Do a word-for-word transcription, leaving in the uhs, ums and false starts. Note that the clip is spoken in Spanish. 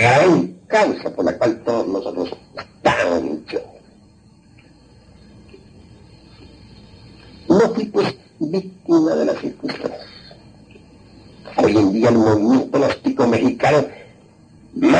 gran causa por la cual todos nosotros estamos luchando. No fui pues víctima de las circunstancias. Hoy en día el movimiento gnóstico mexicano